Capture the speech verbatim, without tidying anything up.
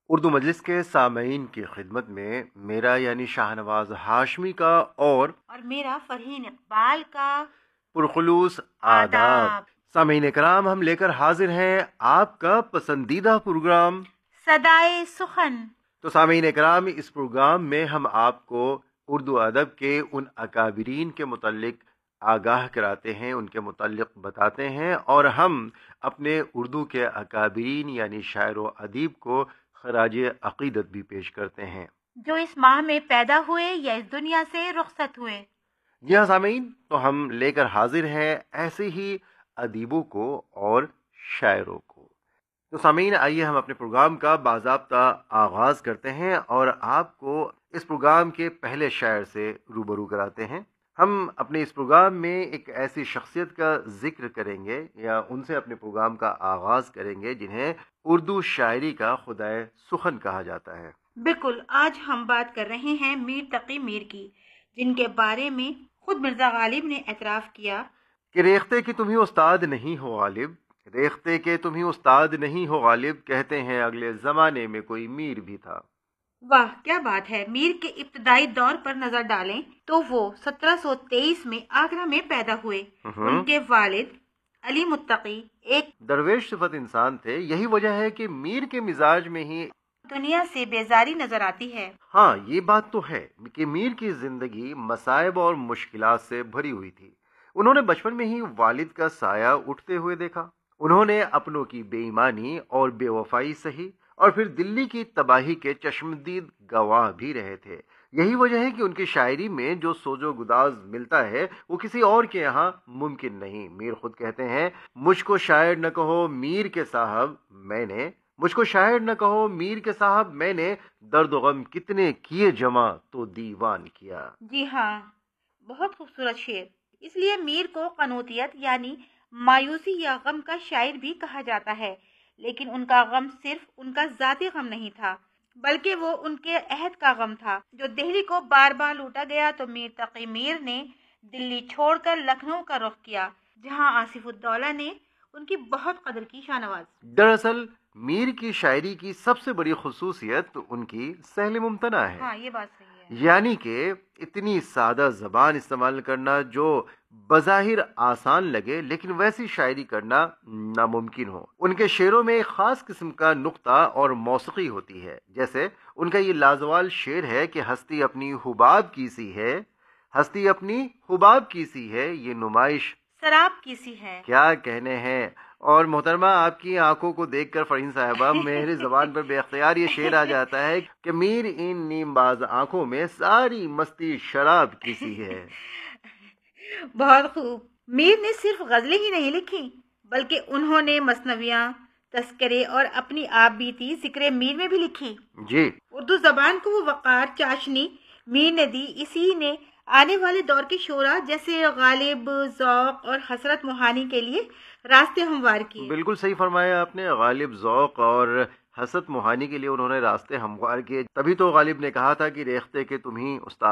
اردو مجلس کے سامعین کی خدمت میں میرا یعنی شاہنواز ہاشمی کا اور اور میرا فرحین اقبال کا پرخلوص آداب۔ سامعین کرام، ہم لے کر حاضر ہیں آپ کا پسندیدہ پروگرام صدائے سخن۔ تو سامعین کرام، اس پروگرام میں ہم آپ کو اردو ادب کے ان اکابرین کے متعلق آگاہ کراتے ہیں، ان کے متعلق بتاتے ہیں، اور ہم اپنے اردو کے اکابرین یعنی شاعر و ادیب کو خراج عقیدت بھی پیش کرتے ہیں جو اس ماہ میں پیدا ہوئے یا اس دنیا سے رخصت ہوئے۔ جی ہاں سامعین، تو ہم لے کر حاضر ہیں ایسے ہی ادیبوں کو اور شاعروں کو۔ تو سامعین، آئیے ہم اپنے پروگرام کا باضابطہ آغاز کرتے ہیں اور آپ کو اس پروگرام کے پہلے شاعر سے روبرو کراتے ہیں۔ ہم اپنے اس پروگرام میں ایک ایسی شخصیت کا ذکر کریں گے یا ان سے اپنے پروگرام کا آغاز کریں گے جنہیں اردو شاعری کا خدائے سخن کہا جاتا ہے۔ بالکل، آج ہم بات کر رہے ہیں میر تقی میر کی، جن کے بارے میں خود مرزا غالب نے اعتراف کیا کہ ریختے کہ تم ہی استاد نہیں ہو غالب، ریختے کہ تم ہی استاد نہیں ہو غالب، کہتے ہیں اگلے زمانے میں کوئی میر بھی تھا۔ واہ کیا بات ہے! میر کے ابتدائی دور پر نظر ڈالیں تو وہ سترہ سو تیئیس میں آگرہ میں پیدا ہوئے۔ ان کے والد علی متقی ایک درویش صفت انسان تھے، یہی وجہ ہے کہ میر کے مزاج میں ہی دنیا سے بیزاری نظر آتی ہے۔ ہاں، یہ بات تو ہے کہ میر کی زندگی مصائب اور مشکلات سے بھری ہوئی تھی۔ انہوں نے بچپن میں ہی والد کا سایہ اٹھتے ہوئے دیکھا، انہوں نے اپنوں کی بے ایمانی اور بے وفائی سہی، اور پھر دلی کی تباہی کے چشمدید گواہ بھی رہے تھے۔ یہی وجہ ہے کہ ان کی شاعری میں جو سوج و گداز ملتا ہے وہ کسی اور کے یہاں ممکن نہیں۔ میر خود کہتے ہیں، مجھ کو شاعر نہ کہو میر کے صاحب میں نے مجھ کو شاعر نہ کہو میر کے صاحب میں نے درد و غم کتنے کیے جمع تو دیوان کیا۔ جی ہاں، بہت خوبصورت شعر۔ اس لیے میر کو قنوطیت یعنی مایوسی یا غم کا شاعر بھی کہا جاتا ہے، لیکن ان کا غم صرف ان کا ذاتی غم نہیں تھا، بلکہ وہ ان کے عہد کا غم تھا جو دہلی کو بار بار لوٹا گیا تو میر تقی میر نے دلی چھوڑ کر لکھنؤ کا رخ کیا، جہاں آصف الدولہ نے ان کی بہت قدر کی۔ شاہنواز، دراصل میر کی شاعری کی سب سے بڑی خصوصیت ان کی سہل ممتنع ہے۔ ہاں یہ بات صحیح ہے، یعنی کہ اتنی سادہ زبان استعمال کرنا جو بظاہر آسان لگے لیکن ویسی شاعری کرنا ناممکن ہو۔ ان کے شعروں میں ایک خاص قسم کا نقطہ اور موسیقی ہوتی ہے، جیسے ان کا یہ لازوال شعر ہے کہ ہستی اپنی حباب کی سی ہے، ہستی اپنی حباب کی سی ہے، یہ نمائش شراب کی سی ہے۔ کیا کہنے ہیں! اور محترمہ، آپ کی آنکھوں کو دیکھ کر فرحین صاحبہ میری زبان پر بے اختیار یہ شعر آ جاتا ہے کہ میر ان نیم باز آنکھوں میں ساری مستی شراب کی سی ہے۔ بہت خوب۔ میر نے صرف غزلیں ہی نہیں لکھی، بلکہ انہوں نے مثنویاں، تذکرے اور اپنی آپ بیتی ذکر میر میں بھی لکھی۔ جی، اردو زبان کو وہ وقار چاشنی میر نے دی، اسی نے آنے والے دور کے شعراء جیسے غالب، ذوق اور حسرت موہانی کے لیے راستے ہموار کیے۔ بالکل صحیح فرمایا آپ نے۔ غالب، ذوق اور حسرت موہانی کے لیے انہوں نے راستے ہموار کیے، تبھی تو غالب نے کہا تھا کہ ریختے کہ تم ہی استاد